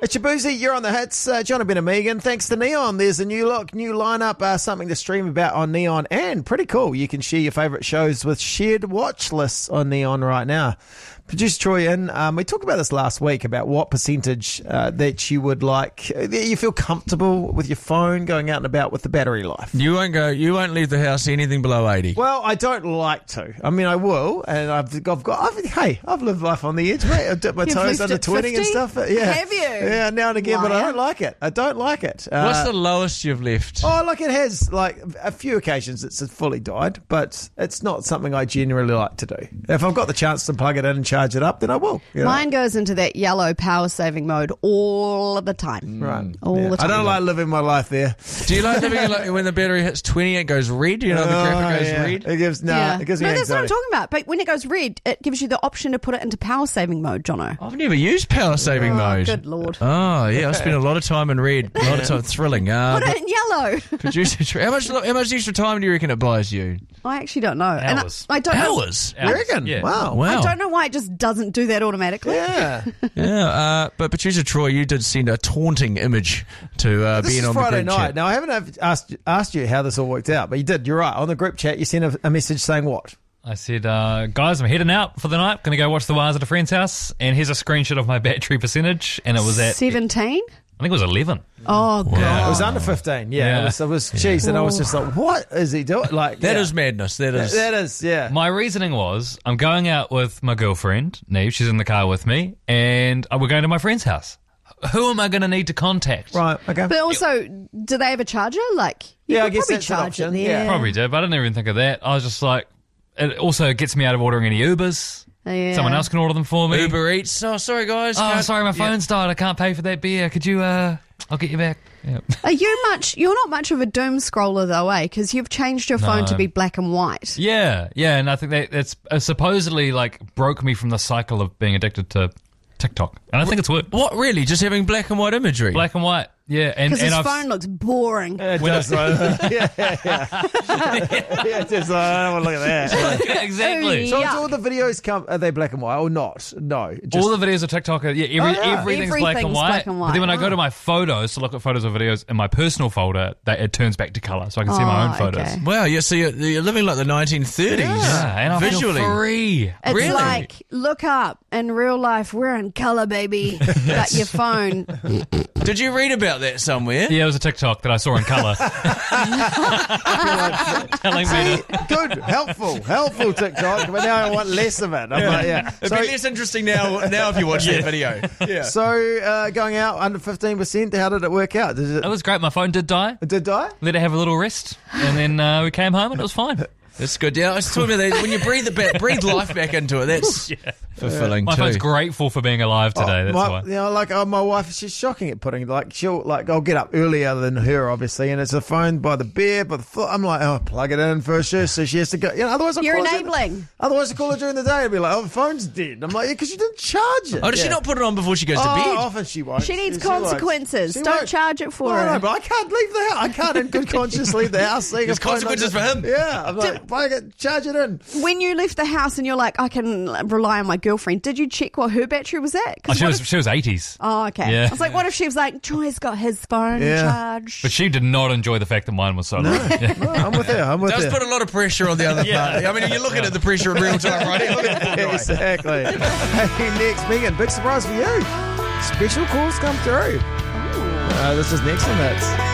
It's your Boozy. You're on the hits. John and Ben and Megan. Thanks to Neon. There's a new look, new lineup, something to stream about on Neon, and pretty cool. You can share your favourite shows with shared watch lists on Neon right now. Producer Troy in. We talked about this last week about what percentage that you would like. You feel comfortable with your phone going out and about with the battery life. You won't leave the house anything below 80. Well, I don't like to. I mean, I will, and I've lived life on the edge, mate. I've dipped my toes under 20 and stuff. Yeah. Have you? Yeah, now and again, but I don't like it. I don't like it. What's the lowest you've left? Oh, like it has, like a few occasions it's fully died, but it's not something I generally like to do. If I've got the chance to plug it in and charge it up, then I will. You know? Mine goes into that yellow power saving mode all of the time. Right. All the time. I don't like living my life there. Do you like living like when the battery hits 20 it goes red? You know the graphic goes red? It gives me that's what I'm anxiety. talking about. But when it goes red, it gives you the option to put it into power saving mode, Jono. I've never used power saving mode. Good Lord. Oh, yeah, I've spent a lot of time in red. A lot of time thrilling. Put it in yellow. Producer, how much extra time do you reckon it buys you? I actually don't know. Hours. And I don't know. Hours? You reckon? Yeah. Wow. I don't know why it just doesn't do that automatically. Yeah. Yeah, but Producer Troy, you did send a taunting image to This being is on Friday the group night. chat. Now, I haven't asked you how this all worked out, but you did. You're right. On the group chat, you sent a message saying what? I said, guys, I'm heading out for the night. Going to go watch the Wires at a friend's house. And here's a screenshot of my battery percentage. And it was at 17? I think it was 11. Oh, God. It was under 15. Yeah. Yeah. It was cheese, and I was just like, what is he doing? Like That is madness. That is. That is, yeah. My reasoning was I'm going out with my girlfriend, Neve. She's in the car with me. And we're going to my friend's house. Who am I going to need to contact? Right, okay. But also, do they have a charger? Like, you Yeah, could I guess probably that's an charge it option, there. yeah. Probably did, but I didn't even think of that. I was just like, it also gets me out of ordering any Ubers. Yeah. Someone else can order them for me. Uber Eats. Oh, sorry, guys. Oh, Can't- sorry, my phone's died. I can't pay for that beer. Could you, I'll get you back. Yeah. You're not much of a doom scroller though, eh? Because you've changed your phone to be black and white. Yeah, and I think that's supposedly like broke me from the cycle of being addicted to TikTok, and I think it's worked. What, really? Just having black and white imagery? Black and white, yeah, and Because his I've phone looks boring. It does, right? Yeah. Yeah, just like, I don't want to look at that. yeah, exactly. So Yeah. do all the videos are they black and white or not? No. Just, All the videos of TikTok are yeah. everything's black and Everything's white. black and white. But then when I go to my photos to look at photos or videos in my personal folder, it turns back to color, so I can see my own photos. okay. Wow, you're living like the 1930s. Yeah, and I Visually. feel free. It's Really? like, look up, in real life, we're in colour, baby. But your phone. Did you read about that somewhere? Yeah, it was a TikTok that I saw in color. Telling me to. good, helpful TikTok, but now I want less of it. I'm like, yeah. It'd be less interesting now if you watch that video. Yeah. So going out under 15%, how did it work out? Did It was great. My phone did die. it did die? Let it have a little rest, and then we came home and it was fine. That's good. Yeah, I was talking about that. When you breathe life back into it, that's fulfilling My too. phone's grateful for being alive today. That's why. You know, like my wife, she's shocking at putting I'll get up earlier than her, obviously, and it's a phone by the bed, by the foot. I'm like, oh, plug it in first, so she has to go. You know, otherwise You're call her enabling. Otherwise, I call her during the day and be like, oh, the phone's dead. I'm like, yeah, because you didn't charge it. Oh, does she not put it on before she goes to bed? Often she won't. She needs She won't. consequences. She Don't won't. charge it for No, her. no, but I can't leave the house. I can't in good conscience leave the house. Seeing There's a phone consequences like for that. him. Yeah, I'm like, plug it, charge it in. When you left the house and you're like, I can rely on my girlfriend, did you check what her battery was at? 'Cause She what was if- she was 80s, Oh, okay. Yeah. I was like, what if she was like, Troy's got his phone Yeah. charged? but she did not enjoy the fact that mine was so low. Yeah. No, I'm with her. I'm with Does her. put a lot of pressure on the other party. I mean, you're looking at the pressure in real time, right? Look at that guy. Exactly. Hey, next, Megan, big surprise for you. Special calls come through. This is next on that.